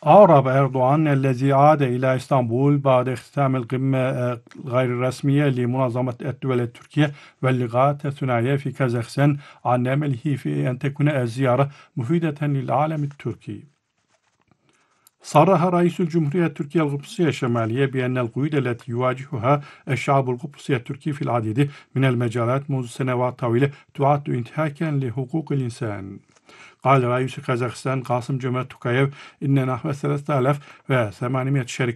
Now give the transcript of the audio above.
أعرب أردوغان الذي عاد إلى إسطنبول بعد اختتام القمة غير الرسمية لمنظمة الدول التركية واللغات الثنائية في كازاخستان عن أمله في أن تكون الزيارة مفيدة للعالم التركي. صرح رئيس الجمهورية التركية القبرصية الشمالية بأن القيود التي يواجهها الشعب القبرصي التركي في العديد من المجالات منذ سنوات طويلة تعد انتهاكا لحقوق الإنسان. قال رئيس كازاخستان قاسم جومرت توكايف إن نحو 3800 شركة